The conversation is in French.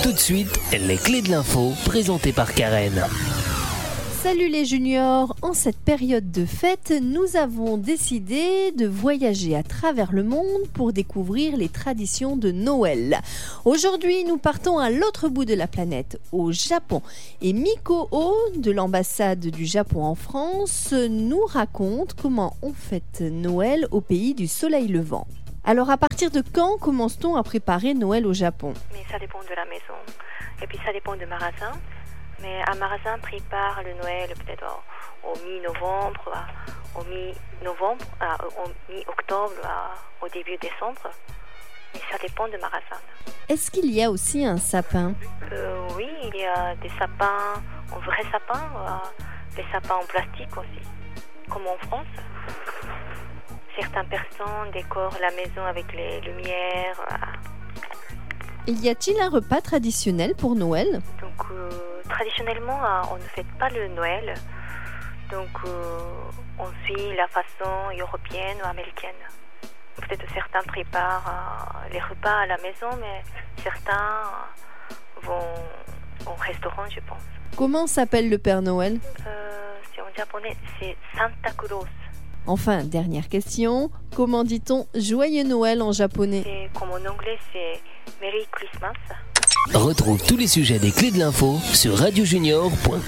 Tout de suite, les clés de l'info présentées par Karen. Salut les juniors, en cette période de fête, nous avons décidé de voyager à travers le monde pour découvrir les traditions de Noël. Aujourd'hui, nous partons à l'autre bout de la planète, au Japon. Et Miko Oh, de l'ambassade du Japon en France, nous raconte comment on fête Noël au pays du soleil levant. Alors à partir de quand commence-t-on à préparer Noël au Japon ? Mais ça dépend de la maison. Et puis ça dépend du magasin. Mais un magasin prépare le Noël peut-être au mi-novembre, au mi-octobre, au début décembre. Mais ça dépend du magasin. Est-ce qu'il y a aussi un sapin ? Oui, il y a des sapins, en vrai sapin, des sapins en plastique aussi, comme en France. Certaines personnes décorent la maison avec les lumières. Y a-t-il un repas traditionnel pour Noël ? Donc, traditionnellement, on ne fête pas le Noël. Donc, on suit la façon européenne ou américaine. Peut-être certains préparent les repas à la maison, mais certains vont au restaurant, je pense. Comment s'appelle le Père Noël ? C'est en japonais, c'est Santa Claus. Enfin, dernière question, comment dit-on Joyeux Noël en japonais ? C'est comme en anglais, c'est Merry Christmas. Retrouve tous les sujets des clés de l'info sur radiojunior.com.